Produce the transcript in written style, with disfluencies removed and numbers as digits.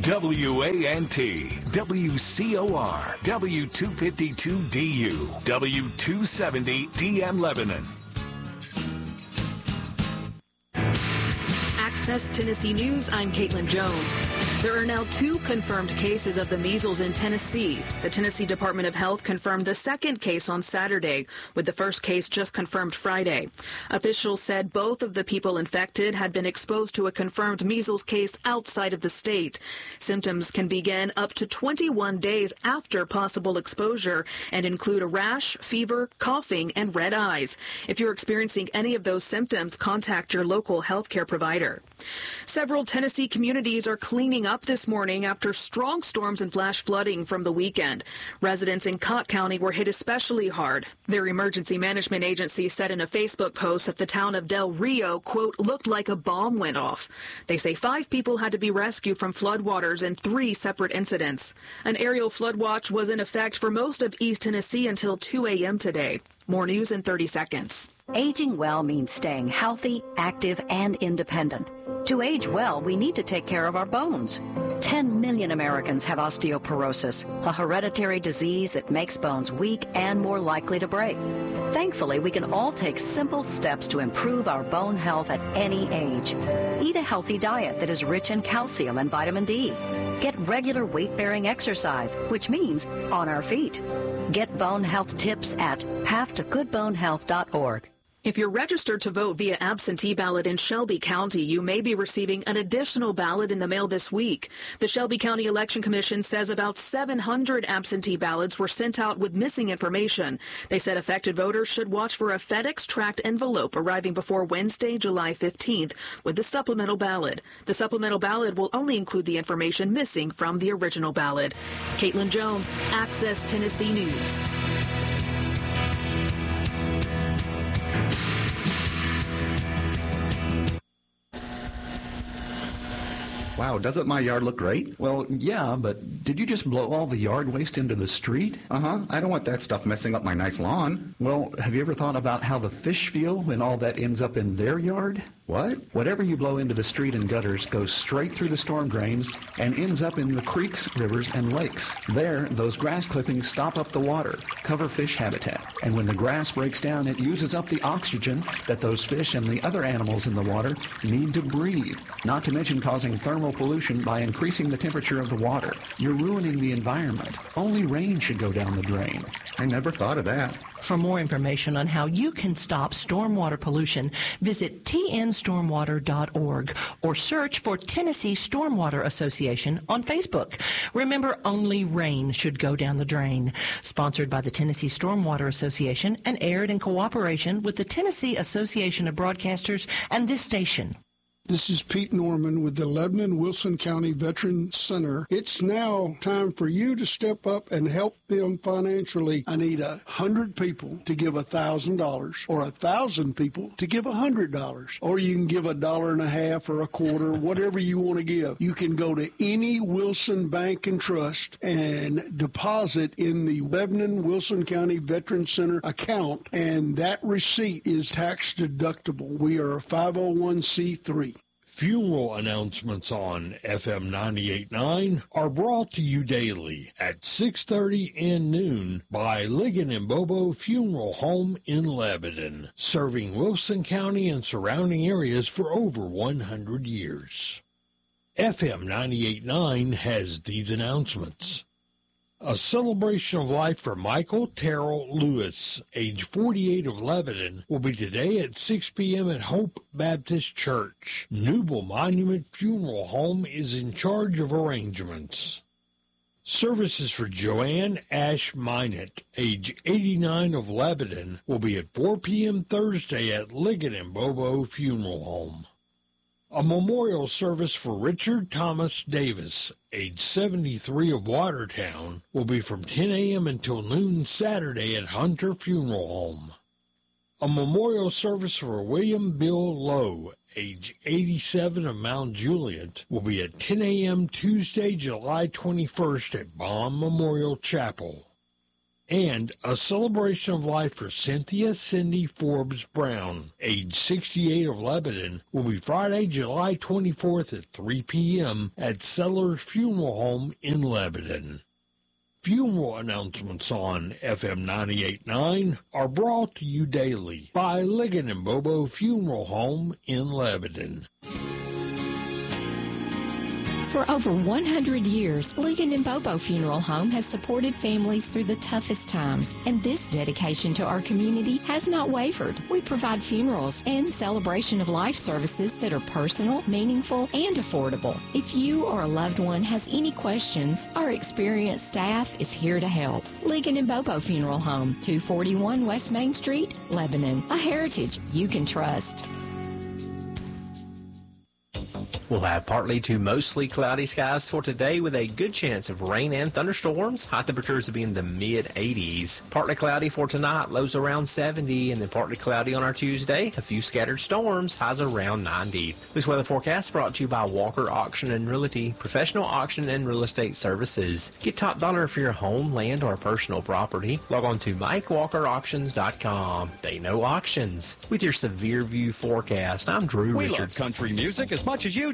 WANT, WCOR, W252DU, W270 DM Lebanon. Access Tennessee News, I'm Caitlin Jones. There are now 2 confirmed cases of the measles in Tennessee. The Tennessee Department of Health confirmed the second case on Saturday, with the first case just confirmed Friday. Officials said both of the people infected had been exposed to a confirmed measles case outside of the state. Symptoms can begin up to 21 days after possible exposure and include a rash, fever, coughing, and red eyes. If you're experiencing any of those symptoms, contact your local healthcare provider. Several Tennessee communities are cleaning up this morning after strong storms and flash flooding from the weekend. Residents in Cott County were hit especially hard. Their emergency management agency said in a Facebook post that the town of Del Rio, quote, looked like a bomb went off. They say 5 people had to be rescued from floodwaters in 3 separate incidents. An aerial flood watch was in effect for most of East Tennessee until 2 a.m. today. More news in 30 seconds. Aging well means staying healthy, active, and independent. To age well, we need to take care of our bones. 10 million Americans have osteoporosis, a hereditary disease that makes bones weak and more likely to break. Thankfully, we can all take simple steps to improve our bone health at any age. Eat a healthy diet that is rich in calcium and vitamin D. Get regular weight-bearing exercise, which means on our feet. Get bone health tips at pathtogoodbonehealth.org. If you're registered to vote via absentee ballot in Shelby County, you may be receiving an additional ballot in the mail this week. The Shelby County Election Commission says about 700 absentee ballots were sent out with missing information. They said affected voters should watch for a FedEx tracked envelope arriving before Wednesday, July 15th with the supplemental ballot. The supplemental ballot will only include the information missing from the original ballot. Caitlin Jones, Access Tennessee News. Wow, doesn't my yard look great? Well, yeah, but did you just blow all the yard waste into the street? Uh-huh. I don't want that stuff messing up my nice lawn. Well, have you ever thought about how the fish feel when all that ends up in their yard? What? Whatever you blow into the street and gutters goes straight through the storm drains and ends up in the creeks, rivers, and lakes. There, those grass clippings stop up the water, cover fish habitat, and when the grass breaks down, it uses up the oxygen that those fish and the other animals in the water need to breathe, not to mention causing thermal pollution by increasing the temperature of the water. You're ruining the environment. Only rain should go down the drain. I never thought of that. For more information on how you can stop stormwater pollution, visit tnstormwater.org or search for Tennessee Stormwater Association on Facebook. Remember, only rain should go down the drain. Sponsored by the Tennessee Stormwater Association and aired in cooperation with the Tennessee Association of Broadcasters and this station. This is Pete Norman with the Lebanon Wilson County Veteran Center. It's now time for you to step up and help them financially. I need 100 people to give $1,000 or 1,000 people to give $100. Or you can give $1.50 or a quarter, whatever you want to give. You can go to any Wilson Bank and Trust and deposit in the Lebanon Wilson County Veteran Center account, and that receipt is tax deductible. We are a 501c3. Funeral announcements on FM 98.9 are brought to you daily at 6:30 and noon by Ligon and Bobo Funeral Home in Lebanon, serving Wilson County and surrounding areas for over 100 years. FM 98.9 has these announcements. A celebration of life for Michael Terrell Lewis, age 48 of Lebanon, will be today at 6 p.m. at Hope Baptist Church. Newble Monument Funeral Home is in charge of arrangements. Services for Joanne Ash Minot, age 89 of Lebanon, will be at 4 p.m. Thursday at Ligon and Bobo Funeral Home. A memorial service for Richard Thomas Davis, age 73 of Watertown, will be from 10 a.m. until noon Saturday at Hunter Funeral Home. A memorial service for William Bill Lowe, age 87 of Mount Juliet, will be at 10 a.m. Tuesday, July 21st at Baum Memorial Chapel. And a celebration of life for Cynthia Cindy Forbes Brown, age 68, of Lebanon, will be Friday, July 24th at 3 p.m. at Sellers Funeral Home in Lebanon. Funeral announcements on FM 98.9 are brought to you daily by Ligon and Bobo Funeral Home in Lebanon. For over 100 years, Ligon and Bobo Funeral Home has supported families through the toughest times, and this dedication to our community has not wavered. We provide funerals and celebration of life services that are personal, meaningful, and affordable. If you or a loved one has any questions, our experienced staff is here to help. Ligon and Bobo Funeral Home, 241 West Main Street, Lebanon, a heritage you can trust. We'll have partly to mostly cloudy skies for today with a good chance of rain and thunderstorms. High temperatures will be in the mid-80s. Partly cloudy for tonight, lows around 70, and then partly cloudy on our Tuesday. A few scattered storms, highs around 90. This weather forecast brought to you by Walker Auction and Realty, professional auction and real estate services. Get top dollar for your home, land, or personal property. Log on to MikeWalkerAuctions.com. They know auctions. With your Severe View forecast, I'm Drew We Richards. love country music as much as you